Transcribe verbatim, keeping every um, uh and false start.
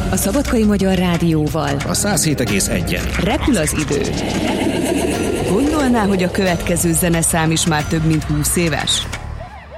A Szabadkai Magyar Rádióval. A száz hét egész egyen. Repül az idő. Gondolná, hogy a következő zeneszám is már több mint húsz éves?